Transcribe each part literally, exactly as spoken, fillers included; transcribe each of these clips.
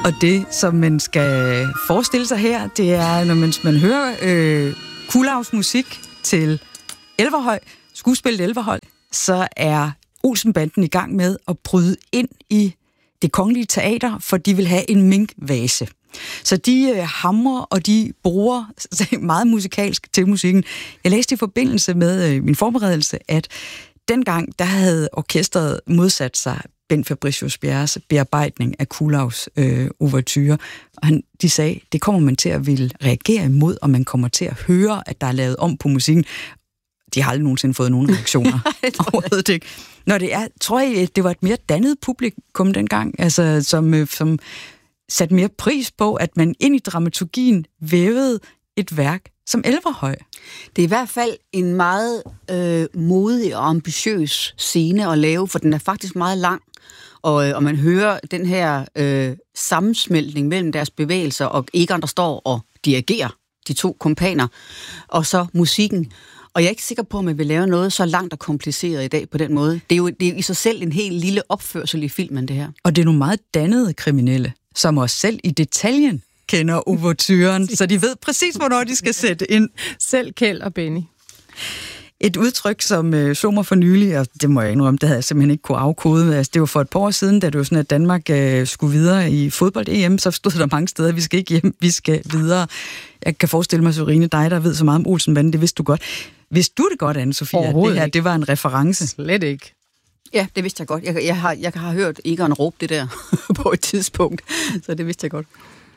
Og det, som man skal forestille sig her, det er, når man, man hører øh, Kuhlavs musik til Elverhøj, skuespillet Elverhøj, så er Olsen-banden i gang med at bryde ind i Det Kongelige Teater, for de vil have en minkvase. Så de øh, hamrer, og de bruger meget musikalsk til musikken. Jeg læste i forbindelse med øh, min forberedelse, at dengang, der havde orkestret modsat sig Bent Fabricius Bjerres bearbejdning af Kuhlavs øh, ouverture. Og han, de sagde, det kommer man til at ville reagere imod, og man kommer til at høre, at der er lavet om på musikken. De har aldrig nogensinde fået nogen reaktioner. Overhovedet ikke. Når det er, tror jeg, det var et mere dannet publikum dengang, altså, som, som satte mere pris på, at man ind i dramaturgien vævede et værk som Elverhøj. Det er i hvert fald en meget øh, modig og ambitiøs scene at lave, for den er faktisk meget lang. Og, og man hører den her øh, sammensmeltning mellem deres bevægelser, og Egon, der står og dirigerer de to kompaner, og så musikken. Og jeg er ikke sikker på, at man vil lave noget så langt og kompliceret i dag på den måde. Det er jo, det er jo i sig selv en helt lille opførsel i filmen, det her. Og det er nogle meget dannede kriminelle, som også selv i detaljen kender ouverturen, så de ved præcis, hvornår de skal sætte ind. Selv Kjeld og Benny. Et udtryk, som øh, så mig for nylig, og det må jeg indrømme, det havde jeg simpelthen ikke kunne afkode. Altså, det var for et par år siden, da det var sådan, at Danmark øh, skulle videre i fodbold-E M, så stod der mange steder, vi skal ikke hjem, vi skal videre. Jeg kan forestille mig, Sørine, dig, der ved så meget om Olsen-banden, det vidste du godt. Vidste du det godt, Anne-Sophie, at det her, det var en reference? Slet ikke. Ja, det vidste jeg godt. Jeg, jeg, har, jeg har hørt Egon råbe det der på et tidspunkt, så det vidste jeg godt.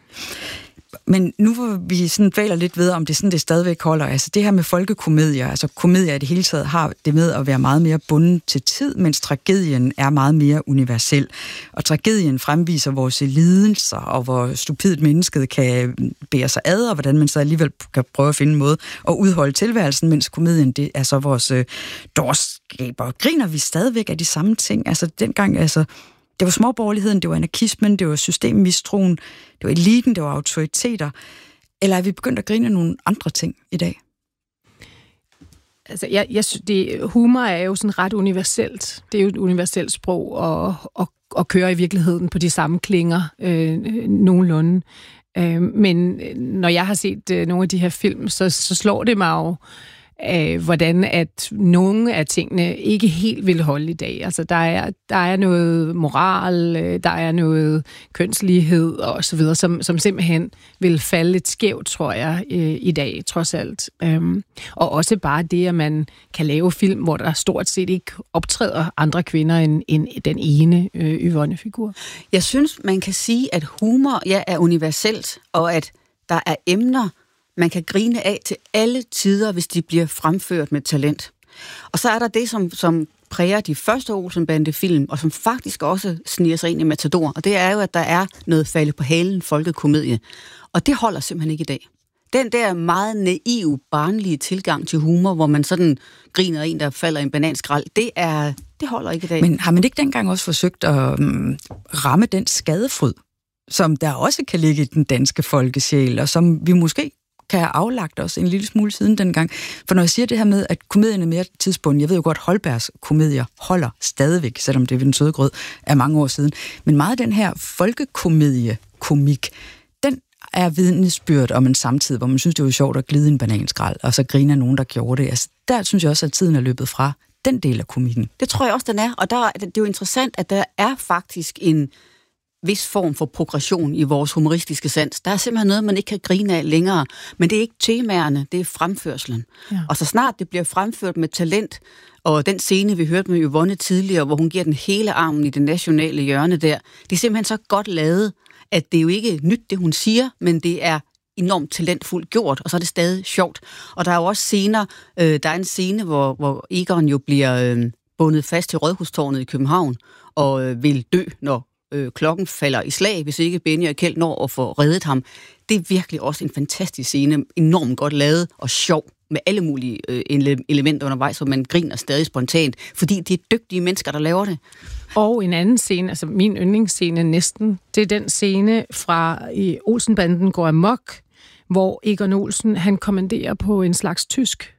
Men nu hvor vi sådan dvæler lidt ved, om det sådan det stadigvæk holder, altså det her med folkekomedier, altså komedier i det hele taget har det med at være meget mere bundet til tid, mens tragedien er meget mere universel. Og tragedien fremviser vores lidelser, og hvor stupidt mennesket kan bære sig ad, og hvordan man så alligevel kan prøve at finde en måde at udholde tilværelsen, mens komedien, det er så vores øh, dårskaber. Griner vi stadigvæk af de samme ting? Altså dengang, altså det var småborgerligheden, det var anarkismen, det var systemmistroen, det var eliten, det var autoriteter. Eller er vi begyndt at grine af nogle andre ting i dag? Altså, jeg, jeg synes, det, humor er jo sådan ret universelt. Det er jo et universelt sprog, og, og, og kører i virkeligheden på de samme klinger øh, nogenlunde. Øh, men når jeg har set øh, nogle af de her film, så, så slår det mig jo, Af, hvordan at nogle af tingene ikke helt vil holde i dag. Altså, der er, der er noget moral, der er noget kønslighed og så videre, som, som simpelthen vil falde lidt skævt, tror jeg, i dag, trods alt. Øhm, og også bare det, at man kan lave film, hvor der stort set ikke optræder andre kvinder end, end den ene øh, Yvonne figur. Jeg synes, man kan sige, at humor ja, er universelt, og at der er emner, man kan grine af til alle tider, hvis de bliver fremført med talent. Og så er der det, som, som præger de første Olsen-bande-film, og som faktisk også sniger sig ind i Matador, og det er jo, at der er noget falde på halen folkekomedie. Og det holder simpelthen ikke i dag. Den der meget naive, barnlige tilgang til humor, hvor man sådan griner en, der falder i en bananskrald, det, er, det holder ikke i dag. Men har man ikke dengang også forsøgt at um, ramme den skadefryd, som der også kan ligge i den danske folkesjæl, og som vi måske kan have aflagt os en lille smule siden dengang. For når jeg siger det her med, at komedien er mere tidspunkt, jeg ved jo godt, Holbergs komedier holder stadigvæk, selvom det er ved den søde grød, er mange år siden. Men meget af den her folkekomedie-komik, den er vidnesbyrd om en samtid, hvor man synes, det er jo sjovt at glide en bananskrald, og så griner nogen, der gjorde det. Altså, der synes jeg også, at tiden er løbet fra den del af komikken. Det tror jeg også, den er. Og der, det er jo interessant, at der er faktisk en vis form for progression i vores humoristiske sans. Der er simpelthen noget, man ikke kan grine af længere. Men det er ikke temaerne, det er fremførselen. Ja. Og så snart det bliver fremført med talent, og den scene, vi hørte med Yvonne tidligere, hvor hun giver den hele armen i det nationale hjørne der, det er simpelthen så godt lavet, at det er jo ikke nyt, det hun siger, men det er enormt talentfuldt gjort, og så er det stadig sjovt. Og der er jo også scener, øh, der er en scene, hvor, hvor Egon jo bliver øh, bundet fast til Rådhustårnet i København, og øh, vil dø, når øh, klokken falder i slag, hvis ikke Benny og Kjeld når at få reddet ham. Det er virkelig også en fantastisk scene, enormt godt lavet og sjov, med alle mulige øh, elementer undervejs, hvor man griner stadig spontant, fordi det er dygtige mennesker, der laver det. Og en anden scene, altså min yndlingsscene næsten, det er den scene fra i Olsen-banden går amok, hvor Egon Olsen, han kommanderer på en slags tysk.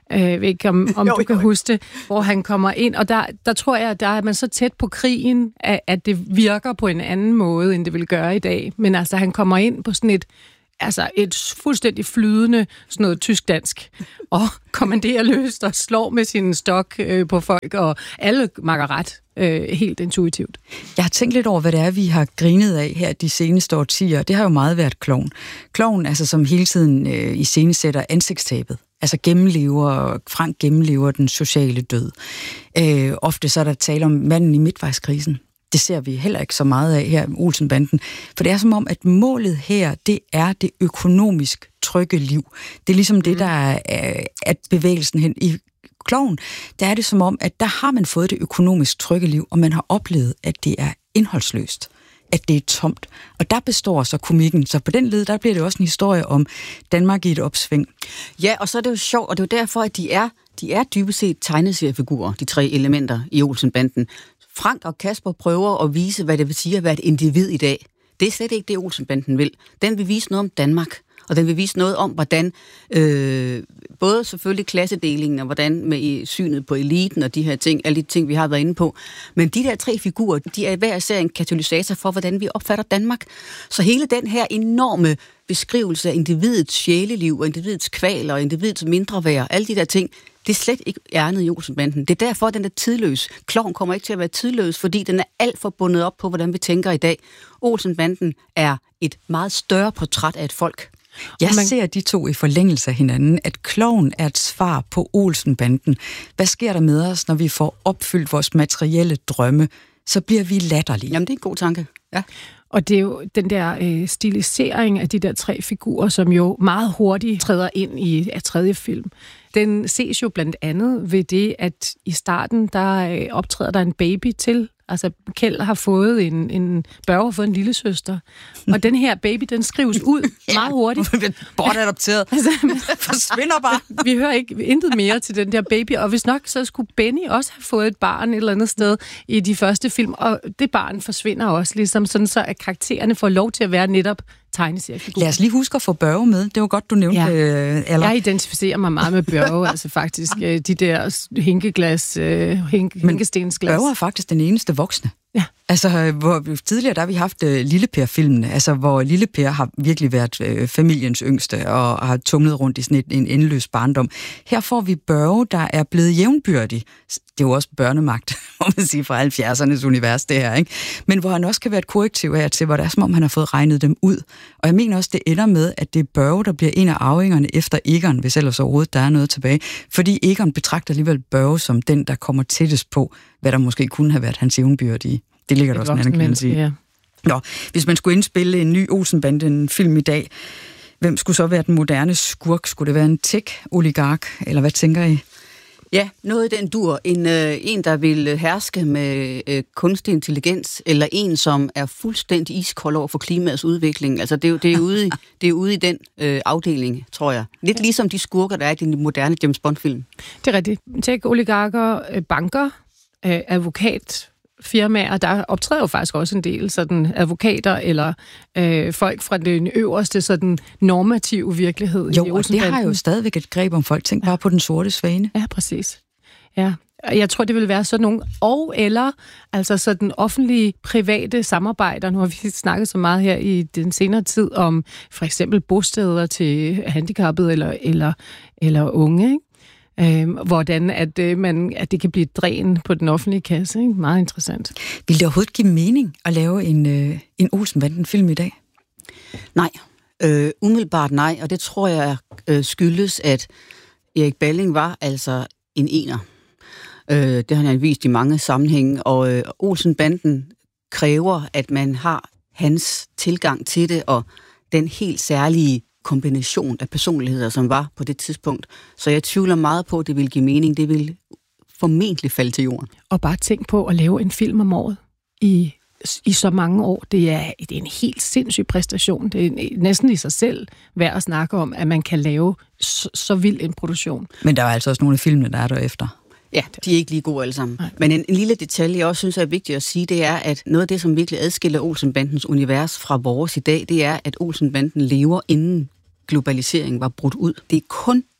Øh, jeg ved ikke, om, om jo, du jo. kan huske det, hvor han kommer ind, og der, der tror jeg, der er man så tæt på krigen, at, at det virker på en anden måde, end det vil gøre i dag. Men altså, han kommer ind på sådan et, altså et fuldstændig flydende, sådan noget tysk-dansk, og kommanderer løst og slår med sin stok øh, på folk, og alle makker ret. Øh, helt intuitivt. Jeg har tænkt lidt over, hvad det er, vi har grinet af her de seneste årtier. Det har jo meget været klovn. Klovn, altså som hele tiden øh, iscenesætter ansigtstabet. Altså gennemlever, Frank gennemlever den sociale død. Øh, ofte så er der tale om manden i midtvejskrisen. Det ser vi heller ikke så meget af her i Olsen-banden. For det er som om, at målet her, det er det økonomisk trygge liv. Det er ligesom mm. det, der er at bevægelsen hen i Klovn, der er det som om, at der har man fået det økonomisk trygge liv, og man har oplevet, at det er indholdsløst, at det er tomt. Og der består så komikken. Så på den led, der bliver det også en historie om Danmark i et opsving. Ja, og så er det jo sjovt, og det er jo derfor, at de er, de er dybest set tegneseriefigurer, de tre elementer i Olsen-banden. Frank og Kasper prøver at vise, hvad det vil sige at være et individ i dag. Det er slet ikke det, Olsen-banden vil. Den vil vise noget om Danmark. Og den vil vise noget om, hvordan øh, både selvfølgelig klassedelingen og hvordan med synet på eliten og de her ting, alle de ting, vi har været inde på. Men de der tre figurer, de er hver især en katalysator for, hvordan vi opfatter Danmark. Så hele den her enorme beskrivelse af individets sjæleliv og individets kval og individets mindreværd, alle de der ting, det er slet ikke ærnet i Olsen-banden. Det er derfor, den er tidløs. Klovn kommer ikke til at være tidløs, fordi den er alt for bundet op på, hvordan vi tænker i dag. Olsen-banden er et meget større portræt af et folk. Jeg man... ser de to i forlængelse af hinanden, at Klovn er et svar på Olsen-banden. Hvad sker der med os, når vi får opfyldt vores materielle drømme? Så bliver vi latterlige. Jamen, det er en god tanke. Ja. Og det er jo den der øh, stilisering af de der tre figurer, som jo meget hurtigt træder ind i et tredje film. Den ses jo blandt andet ved det, at i starten, der øh, optræder der en baby til. Altså, Kjeld har fået en, en Børge har fået en lillesøster. Og den her baby, den skrives ud ja, meget hurtigt. Bortadopteret. Altså, forsvinder bare. Vi hører ikke intet mere til den der baby. Og hvis nok, så skulle Benny også have fået et barn et eller andet sted i de første film. Og det barn forsvinder også, ligesom sådan så, at karaktererne får lov til at være netop tegneseriefigurer. Lad os lige huske at få Børge med. Det var godt, du nævnte. Ja. Øh, eller... Jeg identificerer mig meget med Børge, altså faktisk. De der hinkeglas, øh, hink, hinkestensglas. Børge er faktisk den eneste voksne. Ja. Altså, hvor tidligere der har vi haft uh, Lille Per-filmene, altså hvor Lille Per har virkelig været uh, familiens yngste og har tumlet rundt i sådan et, en endeløs barndom. Her får vi Børge, der er blevet jævnbyrdig. Det er jo også børnemagt, må man sige, fra halvfjerdsernes univers, det her, ikke? Men hvor han også kan være et korrektiv af til, hvor det er som om, han har fået regnet dem ud. Og jeg mener også, det ender med, at det er Børge, der bliver en af arvingerne efter Egon, hvis ellers overhovedet der er noget tilbage. Fordi Egon betragter alligevel Børge som den, der kommer tættest på, hvad der måske kunne have været hans jævnbyrdige. Det ligger der også en anden kendelse i. Ja. Nå, hvis man skulle indspille en ny Olsen-banden-film i dag, hvem skulle så være den moderne skurk? Skulle det være en tech-oligark, eller hvad tænker I? Ja, noget i den dur. En, øh, en der vil herske med øh, kunstig intelligens, eller en, som er fuldstændig iskold over for klimaets udvikling. Altså, det er, det er, ude, det er ude i den øh, afdeling, tror jeg. Lidt ligesom de skurker, der er i de moderne James Bond-film. Det er rigtigt. Tech-oligarker, øh, banker, øh, advokat, firmaer, der optræder jo faktisk også en del sådan advokater eller øh, folk fra den øverste sådan normative virkelighed. Jo, og det har jo stadigvæk et greb om folk. Tænk bare på Den Sorte Svane. Ja, præcis. Ja. Jeg tror, det vil være sådan nogle, og eller altså sådan offentlige, private samarbejder. Nu har vi snakket så meget her i den senere tid om for eksempel bosteder til handicappede eller, eller, eller unge, ikke? Øh, hvordan at, øh, man, at det kan blive et dræn på den offentlige kasse. Ikke? Meget interessant. Vil det overhovedet give mening at lave en, øh, en Olsen-banden-film i dag? Nej. Øh, umiddelbart nej, og det tror jeg øh, skyldes, at Erik Balling var altså en ener. Øh, det har han vist i mange sammenhænge, og øh, Olsen-banden kræver, at man har hans tilgang til det, og den helt særlige kombination af personligheder, som var på det tidspunkt. Så jeg tvivler meget på, at det vil give mening. Det vil formentlig falde til jorden. Og bare tænk på at lave en film om året i, i så mange år. Det er, det er en helt sindssyg præstation. Det er næsten i sig selv værd at snakke om, at man kan lave så, så vild en produktion. Men der er altså også nogle af filmene, der er derefter. Ja, de er ikke lige gode alle sammen. Nej. Men en, en lille detalje, jeg også synes er vigtigt at sige, det er, at noget af det, som virkelig adskiller Olsen-bandens univers fra vores i dag, det er, at Olsen-banden lever inden globaliseringen var brudt ud. Det er kun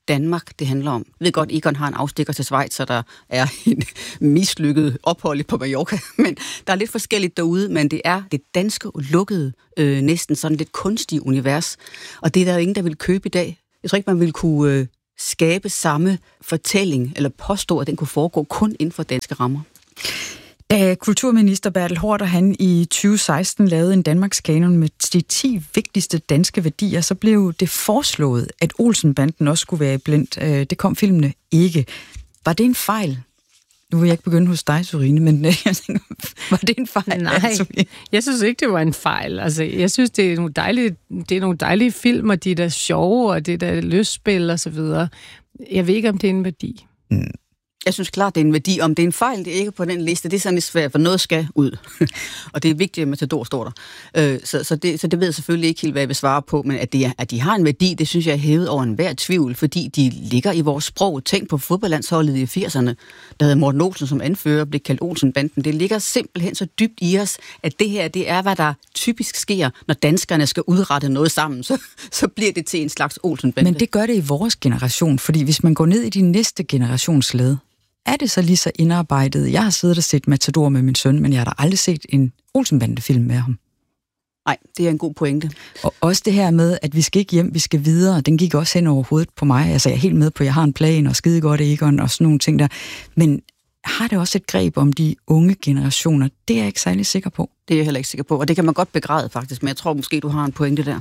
Danmark, det handler om. Jeg ved godt, Egon har en afstikker til Schweiz, så der er en mislykket ophold på Mallorca, men der er lidt forskelligt derude, men det er det danske lukkede, øh, næsten sådan lidt kunstige univers, og det er der jo ingen, der vil købe i dag. Jeg tror ikke, man vil kunne øh, skabe samme fortælling, eller påstå, at den kunne foregå kun inden for danske rammer. Da kulturminister Bertel Haarder han i tyve seksten lavede en Danmarks kanon med de ti vigtigste danske værdier, så blev det foreslået, at Olsen-banden også skulle være blindt. Det kom filmene ikke. Var det en fejl? Nu vil jeg ikke begynde hos dig, Sørine, men jeg tænker, var det en fejl? Nej, jeg synes ikke, det var en fejl. Altså, jeg synes, det er nogle dejlige, det er nogle dejlige film, og de er da sjove, og det er da lystspil og så videre. Jeg ved ikke, om det er en værdi. Mm. Jeg synes klart, det er en værdi. Om det er en fejl, det er ikke på den liste. Det er sådan lidt svært, for noget skal ud. Og det er vigtigt, at Matador står der. Øh, så, så, det, så det ved jeg selvfølgelig ikke helt, hvad jeg vil svare på, men at, det er, at de har en værdi, det synes jeg er hævet over enhver tvivl, fordi de ligger i vores sprog. Tænk på fodboldlandsholdet i firserne, der havde Morten Olsen som anfører, blev kaldt Olsen-banden. Det ligger simpelthen så dybt i os, at det her, det er, hvad der typisk sker, når danskerne skal udrette noget sammen, så, så bliver det til en slags Olsen-bande. Men det gør det i vores generation, fordi hvis man går ned i de næste generationsled, er det så lige så indarbejdet? Jeg har siddet og set Matador med min søn, men jeg har da aldrig set en Olsen-bande-film med ham. Nej, det er en god pointe. Og også det her med, at vi skal ikke hjem, vi skal videre, den gik også hen over hovedet på mig. Altså, jeg er helt med på, at jeg har en plan, og skide godt Egon, og sådan nogle ting der. Men har det også et greb om de unge generationer? Det er jeg ikke særlig sikker på. Det er jeg heller ikke sikker på, og det kan man godt begræde faktisk, men jeg tror måske, du har en pointe der.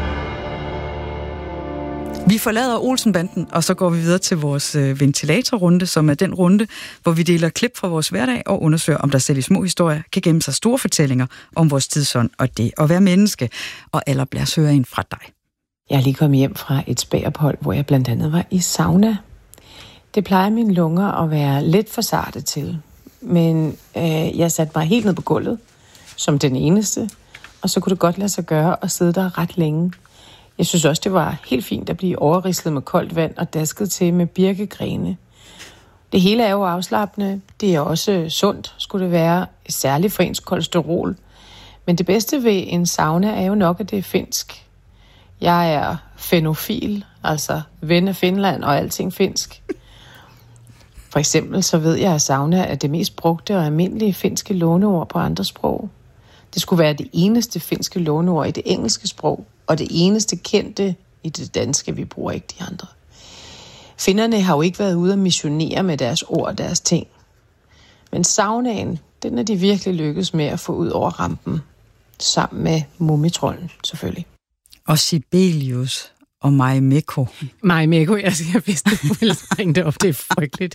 Vi forlader Olsen-banden, og så går vi videre til vores øh, ventilatorrunde, som er den runde, hvor vi deler klip fra vores hverdag og undersøger, om der selv i små historier kan gemme sig store fortællinger om vores tidsånd og det at være menneske. Og aller blærs hører en fra dig. Jeg er lige kommet hjem fra et spagophold, hvor jeg blandt andet var i sauna. Det plejer mine lunger at være lidt for sarte til, men øh, jeg satte mig helt ned på gulvet, som den eneste, og så kunne det godt lade sig gøre at sidde der ret længe. Jeg synes også, det var helt fint at blive overrislet med koldt vand og dasket til med birkegrene. Det hele er jo afslappende. Det er også sundt, skulle det være, særligt for ens kolesterol. Men det bedste ved en sauna er jo nok, at det er finsk. Jeg er fenofil, altså ven af Finland og alting finsk. For eksempel så ved jeg, at sauna er det mest brugte og almindelige finske låneord på andre sprog. Det skulle være det eneste finske låneord i det engelske sprog, og det eneste kendte i det danske, vi bruger ikke de andre. Finnerne har jo ikke været ude at missionere med deres ord og deres ting. Men saunaen, den er de virkelig lykkes med at få ud over rampen. Sammen med Mumitrollen, selvfølgelig. Og Sibelius og Marimekko. Marimekko, jeg, jeg vidste, du ville bringe det op. Det er frygteligt.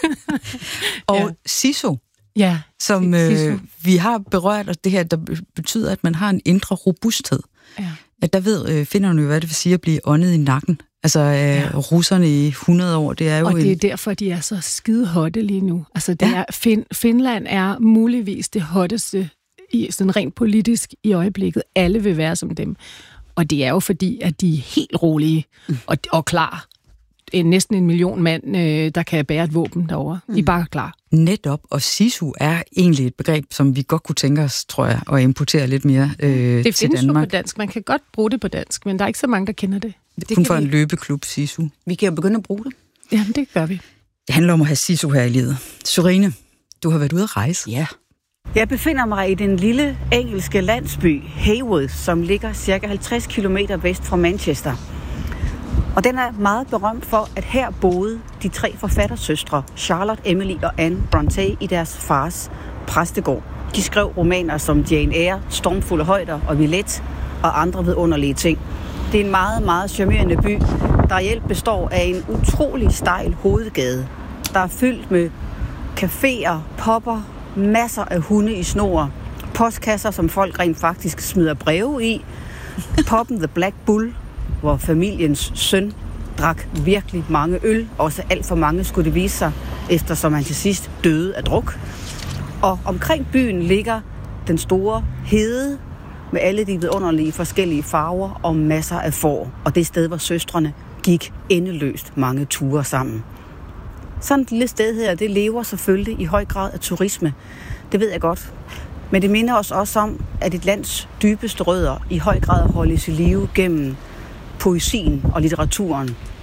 Og ja. Sisu. Ja, som øh, vi har berørt, og det her, der betyder, at man har en indre robusthed. Ja. At der ved øh, finderne jo, hvad det vil sige at blive åndet i nakken. Altså øh, ja. Russerne i hundrede år, det er jo og det er en... derfor, de er så skide hotte lige nu. Altså, det ja. er, fin- Finland er muligvis det hotteste, i, sådan rent politisk i øjeblikket. Alle vil være som dem. Og det er jo fordi, at de er helt rolige mm. og, og klar. En, næsten en million mand, øh, der kan bære et våben derovre. Mm. De er bare klar. Netop, og sisu er egentlig et begreb, som vi godt kunne tænke os, tror jeg, at importere lidt mere øh, til Danmark. Det findes jo på dansk. Man kan godt bruge det på dansk, men der er ikke så mange, der kender det. Det er kun for vi... en løbeklub, sisu. Vi kan jo begynde at bruge det. Jamen, det gør vi. Det handler om at have sisu her i livet. Sørine, du har været ude at rejse. Ja. Jeg befinder mig i den lille engelske landsby Haywood, som ligger cirka halvtreds kilometer vest fra Manchester. Og den er meget berømt for, at her boede de tre forfattersøstre, Charlotte, Emily og Anne Brontë, i deres fars præstegård. De skrev romaner som Jane Eyre, Stormfulde højder og Villette og andre vidunderlige ting. Det er en meget, meget charmerende by, der reelt består af en utrolig stejl hovedgade, der er fyldt med caféer, popper, masser af hunde i snor, postkasser, som folk rent faktisk smider breve i, poppen The Black Bull, hvor familiens søn drak virkelig mange øl, også alt for mange skulle det vise sig, eftersom han til sidst døde af druk. Og omkring byen ligger den store hede med alle de vidunderlige forskellige farver og masser af får, og det sted, hvor søstrene gik endeløst mange ture sammen. Sådan et lille sted her, det lever selvfølgelig i høj grad af turisme. Det ved jeg godt. Men det minder os også om, at et lands dybeste rødder i høj grad holdes i live gennem poesien og litteraturen.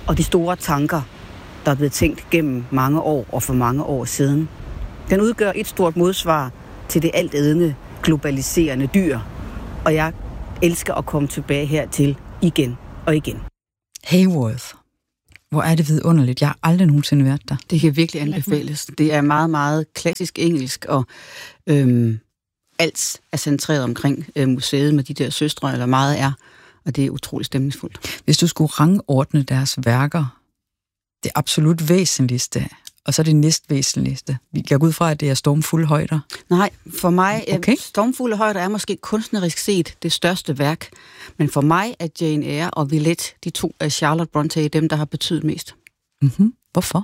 og de store tanker, der er blevet tænkt gennem mange år og for mange år siden. Den udgør et stort modsvar til det altædende, globaliserende dyr, og jeg elsker at komme tilbage hertil igen og igen. Hayworth. Hvor er det vidunderligt. Jeg har aldrig nogensinde været der. Det kan virkelig anbefales. Det er meget, meget klassisk engelsk, og øhm, alt er centreret omkring øh, museet med de der søstre, eller meget er, og det er utroligt stemningsfuldt. Hvis du skulle rangordne deres værker, det absolut væsentligste, og så det næstvæsentligste. Vi går ud fra, at det er Stormfulde højder. Nej, for mig, okay. Stormfulde højder er måske kunstnerisk set det største værk, men for mig er Jane Eyre og Villette, de to af Charlotte Brontë, dem, der har betydet mest. Mm-hmm. Hvorfor?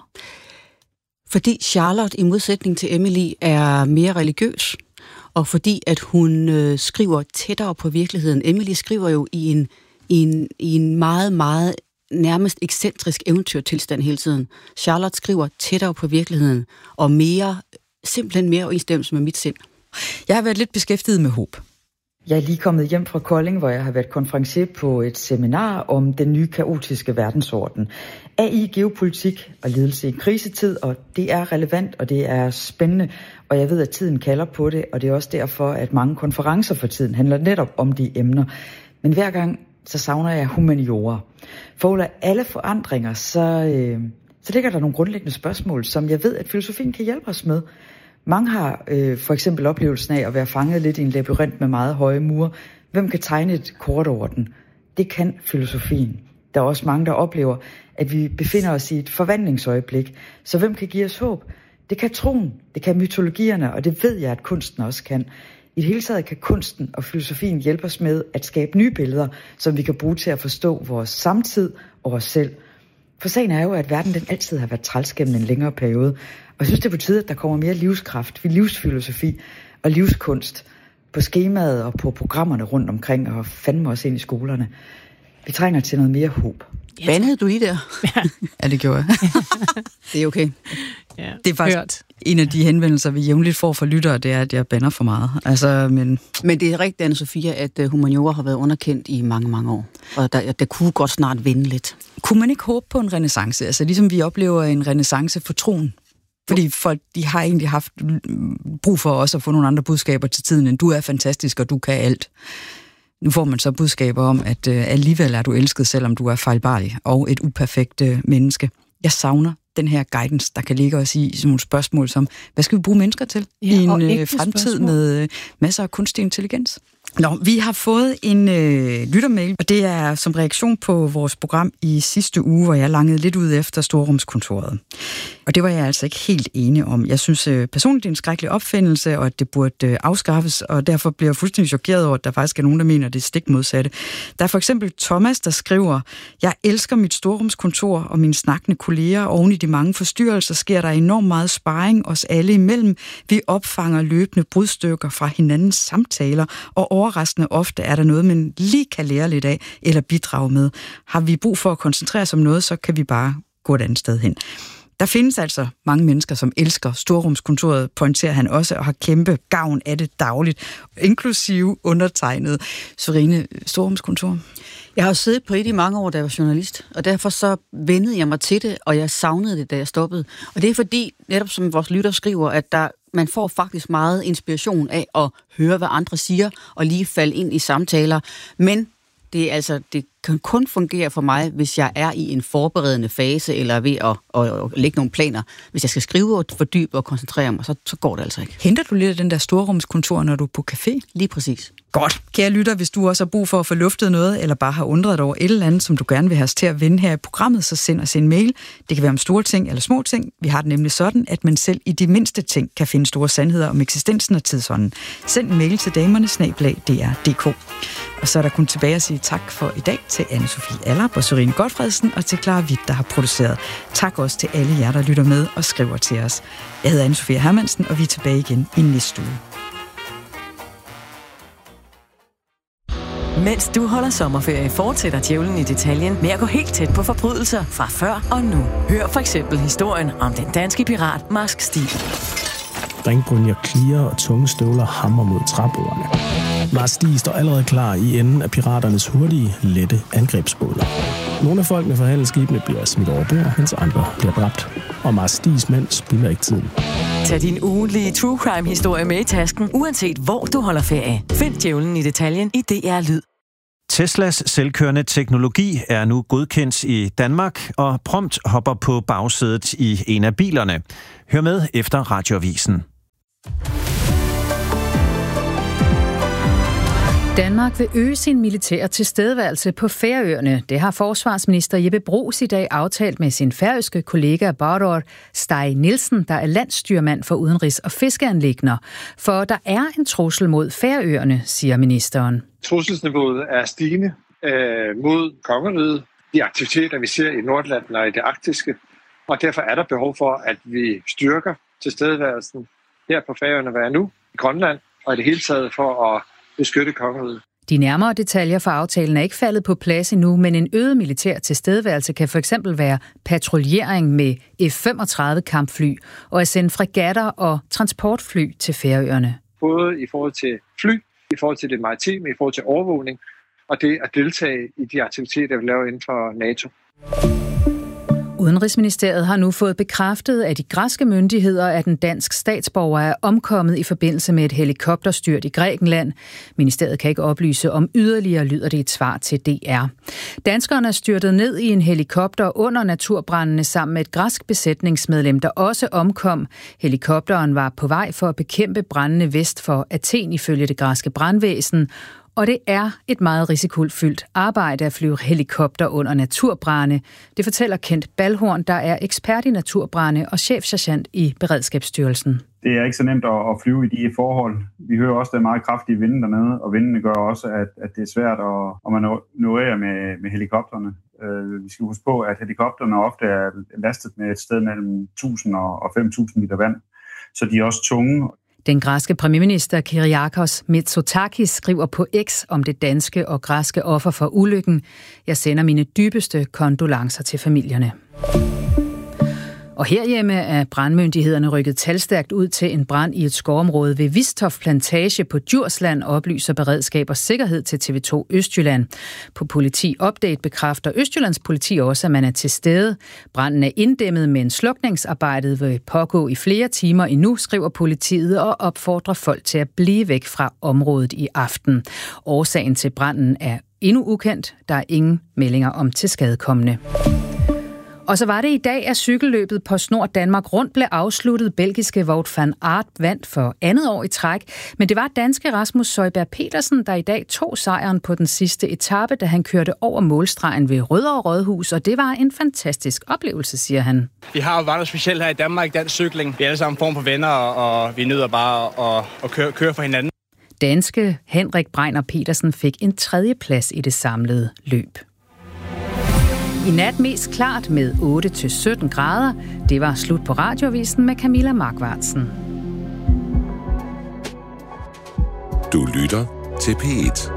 Fordi Charlotte, i modsætning til Emily, er mere religiøs, og fordi at hun øh, skriver tættere på virkeligheden. Emily skriver jo i en, i en, i en meget, meget nærmest ekscentrisk eventyrtilstand hele tiden. Charlotte skriver tættere på virkeligheden, og mere, simpelthen mere overensstemmelse med mit sind. Jeg har været lidt beskæftiget med håb. Jeg er lige kommet hjem fra Kolding, hvor jeg har været konferencier på et seminar om den nye kaotiske verdensorden. A I, geopolitik og ledelse i krisetid, og det er relevant, og det er spændende, og jeg ved, at tiden kalder på det, og det er også derfor, at mange konferencer for tiden handler netop om de emner. Men hver gang, så savner jeg humaniora. For under alle forandringer, så, øh, så ligger der nogle grundlæggende spørgsmål, som jeg ved, at filosofien kan hjælpe os med. Mange har øh, for eksempel oplevelsen af at være fanget lidt i en labyrint med meget høje mure. Hvem kan tegne et kort over den? Det kan filosofien. Der er også mange, der oplever, at vi befinder os i et forvandlingsøjeblik. Så hvem kan give os håb? Det kan troen, det kan mytologierne, og det ved jeg, at kunsten også kan. I det hele taget kan kunsten og filosofien hjælpe os med at skabe nye billeder, som vi kan bruge til at forstå vores samtid og os selv. For sagen er jo, at verden den altid har været træls gennem en længere periode. Og jeg synes, det betyder, at der kommer mere livskraft, livsfilosofi og livskunst på skemaet og på programmerne rundt omkring, og fandme også ind i skolerne. Vi trænger til noget mere håb. Bandede du i der? Ja, ja det gjorde jeg. Det er okay. Ja, det er faktisk hørt. En af de henvendelser, vi jævnligt får fra lyttere, det er, at jeg bander for meget. Altså, men... men det er rigtigt, Anne-Sophia, at humaniora har været underkendt i mange, mange år. Og der, der kunne godt snart vinde lidt. Kunne man ikke håbe på en renæssance? Altså ligesom vi oplever en renæssance for troen. Fordi folk, de har egentlig haft brug for også at få nogle andre budskaber til tiden, end du er fantastisk, og du kan alt. Nu får man så budskaber om, at øh, alligevel er du elsket, selvom du er fejlbarlig og et uperfekt øh, menneske. Jeg savner den her guidance, der kan ligge os i sådan nogle spørgsmål som, hvad skal vi bruge mennesker til ja, i en øh, fremtid spørgsmål. Med øh, masser af kunstig intelligens? Nå, vi har fået en øh, lyttermail, og det er som reaktion på vores program i sidste uge, hvor jeg langede lidt ud efter Storrumskontoret. Og det var jeg altså ikke helt enig om. Jeg synes øh, personligt, det er en skrækkelig opfindelse, og at det burde øh, afskaffes, og derfor bliver jeg fuldstændig chokeret over, at der faktisk er nogen, der mener, det er stik modsatte. Der er for eksempel Thomas, der skriver, jeg elsker mit storrumskontor og mine snakkende kolleger. Oven i de mange forstyrrelser sker der enormt meget sparring os alle imellem. Vi opfanger løbende brudstykker fra hinandens samtaler, og overraskende ofte er der noget, man lige kan lære lidt af eller bidrage med. Har vi brug for at koncentrere os om noget, så kan vi bare gå et andet sted hen. Der findes altså mange mennesker, som elsker Storrumskontoret, pointerer han også, og har kæmpe gavn af det dagligt, inklusive undertegnet. Sørine, Storrumskontor? Jeg har jo siddet på et i mange år, da jeg var journalist, og derfor så vendede jeg mig til det, og jeg savnede det, da jeg stoppede. Og det er fordi, netop som vores lytter skriver, at der, man får faktisk meget inspiration af at høre, hvad andre siger, og lige falde ind i samtaler. Men det, er altså, det kan kun fungere for mig, hvis jeg er i en forberedende fase, eller er ved at, at, at lægge nogle planer. Hvis jeg skal skrive og fordybe og koncentrere mig, så, så går det altså ikke. Henter du lidt af den der storrumskontor, når du er på café? Lige præcis. Godt. Kære lytter, hvis du også har brug for at få luftet noget, eller bare har undret dig over et eller andet, som du gerne vil have os til at vende her i programmet, så send os en mail. Det kan være om store ting eller små ting. Vi har det nemlig sådan, at man selv i de mindste ting kan finde store sandheder om eksistensen og tidsånden. Send en mail til damerne snabel-a d r punktum d k. Og så er der kun tilbage at sige tak for i dag til Anne-Sophie Allerup og Sørine Gotfredsen og til Clara Witt, der har produceret. Tak også til alle jer, der lytter med og skriver til os. Jeg hedder Anne-Sophie Hermansen, og vi er tilbage igen i næste uge. Mens du holder sommerferie, fortsætter djævlen i detaljen med at gå helt tæt på forbrydelser fra før og nu. Hør for eksempel historien om den danske pirat Marsk Stig. Ringbrynjer klirer og tunge støvler hammer mod træbordene. Mars D står allerede klar i enden af piraternes hurtige, lette angrebsbåde. Nogle af folkene fra handelsskibene bliver smidt over bord, mens andre bliver dræbt. Og Mars D's mænd spilder ikke tiden. Tag din ugentlige true crime-historie med i tasken, uanset hvor du holder ferie. Find djævlen i detaljen i D R Lyd. Teslas selvkørende teknologi er nu godkendt i Danmark, og prompt hopper på bagsædet i en af bilerne. Hør med efter Radioavisen. Danmark vil øge sin militære tilstedeværelse på Færøerne. Det har forsvarsminister Jeppe Bruus i dag aftalt med sin færøske kollega Bárður Stay Nielsen, der er landsstyrmand for udenrigs- og fiskeanliggender. For der er en trussel mod Færøerne, siger ministeren. Trusselsniveauet er stigende øh, mod kongeriget. De aktiviteter, vi ser i Nordatlanten og i det arktiske. Og derfor er der behov for, at vi styrker tilstedeværelsen her på Færøerne, hvad er nu, i Grønland, og i det hele taget for at beskytte kongeriget. De nærmere detaljer for aftalen er ikke faldet på plads endnu, men en øget militær tilstedeværelse kan for eksempel være patruljering med F femogtredive kampfly og at sende fregatter og transportfly til Færøerne. Både i forhold til fly, i forhold til det maritime, i forhold til overvågning og det at deltage i de aktiviteter, vi laver inden for NATO. Udenrigsministeriet har nu fået bekræftet af de græske myndigheder, at en dansk statsborger er omkommet i forbindelse med et helikopterstyrt i Grækenland. Ministeriet kan ikke oplyse om yderligere, lyder det et svar til D R. Danskerne er styrtet ned i en helikopter under naturbrændene sammen med et græsk besætningsmedlem, der også omkom. Helikopteren var på vej for at bekæmpe brændene vest for Athen ifølge det græske brandvæsen. Og det er et meget risikofyldt arbejde at flyve helikopter under naturbrande. Det fortæller Kent Balhorn, der er ekspert i naturbrande og chefsergeant i Beredskabsstyrelsen. Det er ikke så nemt at flyve i de forhold. Vi hører også, at der er meget kraftige vinde dernede, og vindene gør også, at, at det er svært at, at manøvrere med, med helikopterne. Uh, vi skal huske på, at helikopterne ofte er lastet med et sted mellem tusind og fem tusind liter vand, så de er også tunge. Den græske premierminister Kyriakos Mitsotakis skriver på X om det danske og græske offer for ulykken. Jeg sender mine dybeste kondolencer til familierne. Og herhjemme er brandmyndighederne rykket talstærkt ud til en brand i et skovområde ved Vistof Plantage på Djursland, oplyser beredskab og sikkerhed til T V to Østjylland. På Politi Update bekræfter Østjyllands politi også, at man er til stede. Branden er inddæmmet, men slukningsarbejdet vil pågå i flere timer endnu, skriver politiet og opfordrer folk til at blive væk fra området i aften. Årsagen til branden er endnu ukendt. Der er ingen meldinger om tilskadekomne. Og så var det i dag, at cykelløbet på Snor Danmark Rundt blev afsluttet. Belgiske Wout van Aert vandt for andet år i træk. Men det var danske Rasmus Søjberg Petersen, der i dag tog sejren på den sidste etape, da han kørte over målstregen ved Rødovre Rådhus. Og det var en fantastisk oplevelse, siger han. Vi har jo været noget specielt her i Danmark, dansk cykling. Vi er alle sammen form for venner, og vi nyder bare at, at køre, køre for hinanden. Danske Henrik Breiner Petersen fik en tredje plads i det samlede løb. I nat mest klart med otte til sytten grader. Det var slut på Radioavisen med Camilla Markvartsen. Du lytter til P et.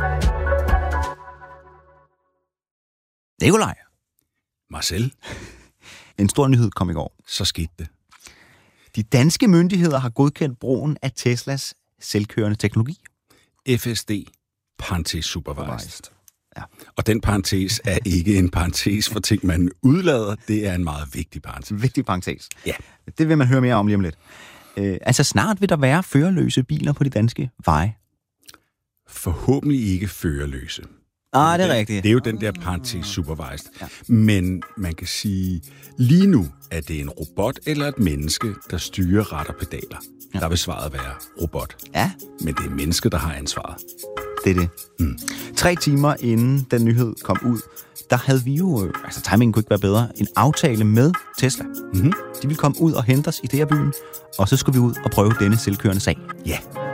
Nikolaj. Marcel. En stor nyhed kom i går. Så skete det. De danske myndigheder har godkendt brugen af Teslas selvkørende teknologi. F S D, parentes supervised. Ja. Og den parentes er ikke en parentes for ting, man udlader. Det er en meget vigtig parentes. Vigtig parentes. Ja. Det vil man høre mere om lige om lidt. Øh, altså snart vil der være førerløse biler på de danske veje. Forhåbentlig ikke førerløse. Ah, det er rigtigt. Det er jo den der parentes supervised. Ja. Men man kan sige, lige nu er det en robot eller et menneske, der styrer ret og pedaler. Ja. Der vil svaret være robot. Ja. Men det er mennesket, der har ansvaret. Det er det. Mm. Tre timer inden den nyhed kom ud, der havde vi jo, altså timingen kunne ikke være bedre, en aftale med Tesla. Mm-hmm. De ville komme ud og hente os i det her byen, og så skulle vi ud og prøve denne selvkørende sag. Ja.